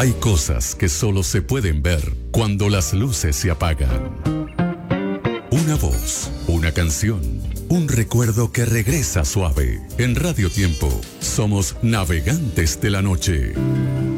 Hay cosas que solo se pueden ver cuando las luces se apagan. Una voz, una canción, un recuerdo que regresa suave. En Radio Tiempo somos navegantes de la noche.